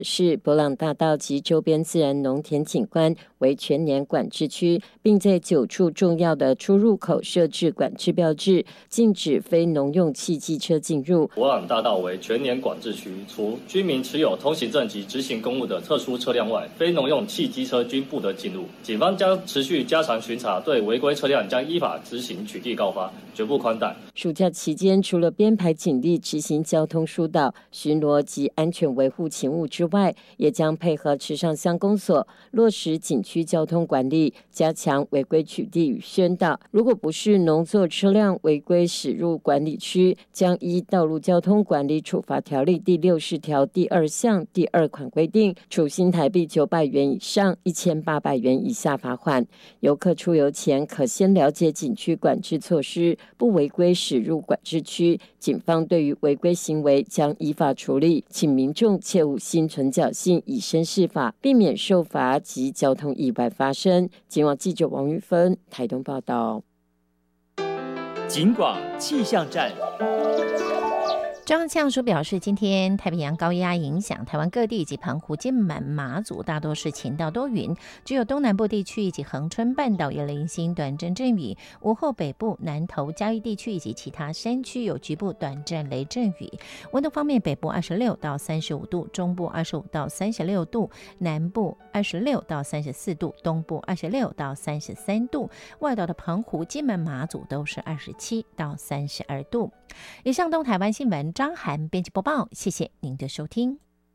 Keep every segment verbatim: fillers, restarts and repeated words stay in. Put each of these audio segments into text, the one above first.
市伯朗大道及周边自然农田景观为全年管制区，并在九处重要的出入口设置管制标志，禁止非农用汽机车进入。 伯朗大道为全年管制区，除居民持有通行证及执行公务的特殊车辆外，非农用汽机车均不得进入。警方将持续加强巡查，对违规车辆将依法执行取缔告发，绝不宽待。 暑假期间，除了编排警力执行交通疏导、巡逻及安全维护勤务之外，也将配合池上乡公所落实景区交通管理，加强违规取缔与宣导。如果不是农作车辆违规驶入管理区，将依《道路交通管理处罚条例》第六十条第二项第二款规定，处新台币九百元以上一千八百元以下罚款。游客出游前可先了解景区管制措施，不违规驶入管制区，警方对于违规行为将依法处理，请民众切勿心存侥幸，以身试法，避免受罚及交通意外发生。警网记者王玉芬台东报道。 警广气象站。 中央气象署表示，今天太平洋高压影响台湾各地以及澎湖、金门、马祖大多是晴到多云，只有东南部地区以及恒春半岛有零星短阵阵雨，午后北部、南投、嘉义地区以及其他山区有局部短暂雷阵雨。温度方面，北部二十六到三十五度，中部二十五到三十六度，南部二十六到三十四度，东部二十六到三十三度，外岛的澎湖、金门、马祖都是二十七到三十二度。以上东台湾新闻，张涵编辑播报，谢谢您的收听。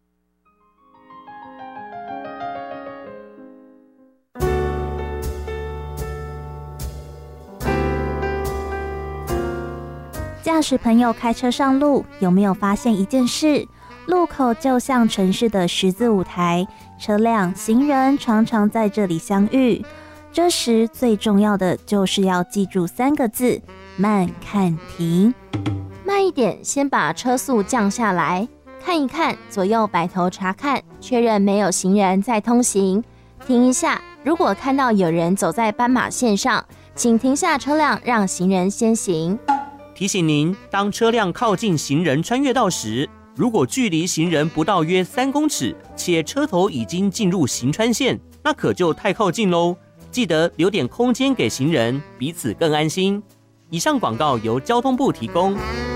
驾驶朋友开车上路，有没有发现一件事？路口就像城市的十字舞台，车辆、行人常常在这里相遇。这时最重要的就是要记住三个字：慢、看、停。 慢一点，先把车速降下来，看一看，左右摆头查看，确认没有行人在通行。停一下，如果看到有人走在斑马线上，请停下车辆，让行人先行。 提醒您，当车辆靠近行人穿越道时，如果距离行人不到约三公尺，且车头已经进入行穿线，那可就太靠近喽。记得留点空间给行人，彼此更安心。以上广告由交通部提供。